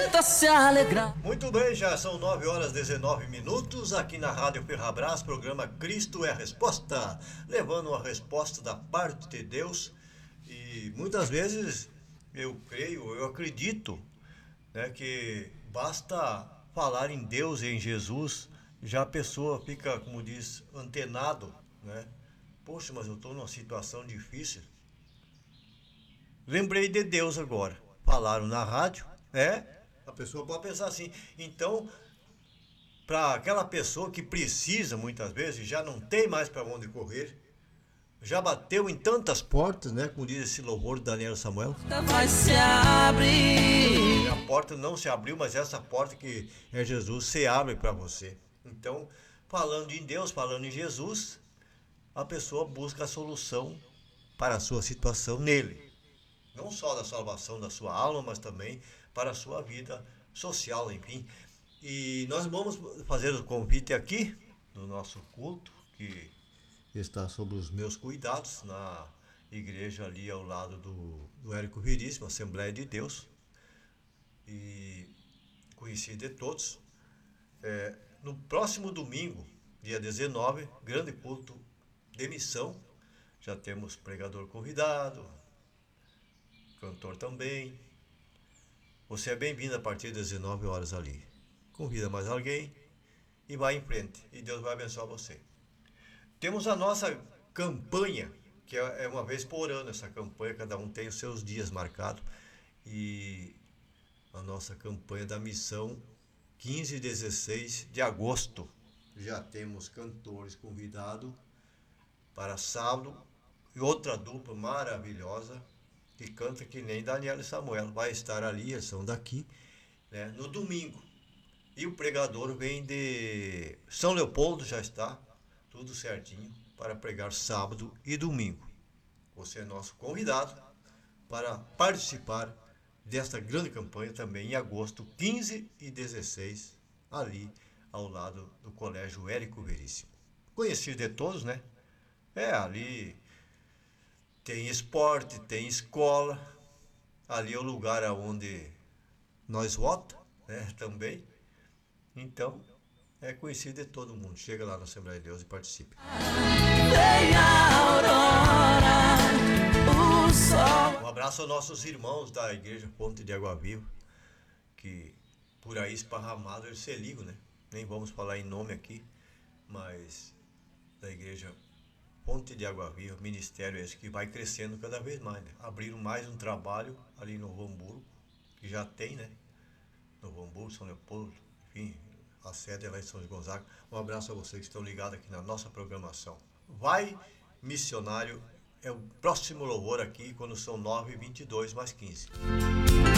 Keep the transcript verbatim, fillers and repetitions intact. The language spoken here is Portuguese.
tenta se alegrar. Muito bem, já são nove horas e dezenove minutos aqui na Rádio Ferrabras, programa Cristo é a Resposta, levando a resposta da parte de Deus. E muitas vezes eu creio, eu acredito, né, que basta falar em Deus e em Jesus, já a pessoa fica, como diz, antenado, né? Poxa, mas eu estou numa situação difícil. Lembrei de Deus agora. Falaram na rádio, é? A pessoa pode pensar assim. Então, para aquela pessoa que precisa muitas vezes, já não tem mais para onde correr, já bateu em tantas portas, né? Como diz esse louvor do Daniel Samuel. Vai se abrir. E a porta não se abriu, mas essa porta que é Jesus se abre para você. Então, falando em Deus, falando em Jesus, a pessoa busca a solução para a sua situação nele. Não só da salvação da sua alma, mas também para a sua vida social, enfim. E nós vamos fazer o convite aqui do nosso culto, que está sob os meus cuidados, na igreja ali ao lado do, do Érico Veríssimo, Assembleia de Deus, e conhecido de todos. É, no próximo domingo, dia dezenove, grande culto de missão. Já temos pregador convidado, cantor também. Você é bem-vindo a partir das dezenove horas ali. Convida mais alguém e vai em frente. E Deus vai abençoar você. Temos a nossa campanha, que é uma vez por ano essa campanha, cada um tem os seus dias marcados. E a nossa campanha da missão, quinze e dezesseis de agosto. Já temos cantores convidados para sábado e outra dupla maravilhosa que canta que nem Daniel e Samuel. Vai estar ali, eles são daqui, né, no domingo. E o pregador vem de São Leopoldo, já está tudo certinho para pregar sábado e domingo. Você é nosso convidado para participar desta grande campanha também em agosto, quinze e dezesseis, ali ao lado do Colégio Érico Veríssimo. Conhecido de todos, né? É, ali tem esporte, tem escola, ali é o lugar onde nós votamos, né, também. Então, é conhecido de todo mundo. Chega lá na Assembleia de Deus e participe. Vem a aurora, o sol. Um abraço aos nossos irmãos da Igreja Ponte de Água Viva, que por aí esparramado eles se ligam, né? Nem vamos falar em nome aqui, mas da Igreja Ponte de Água Viva, ministério esse que vai crescendo cada vez mais, né? Abriram mais um trabalho ali no Novo Hamburgo, que já tem, né? Novo Hamburgo, São Leopoldo, enfim, a sede é lá em São Gonzaga. Um abraço a vocês que estão ligados aqui na nossa programação. Vai, missionário, é o próximo louvor aqui, quando são nove e vinte e dois mais quinze.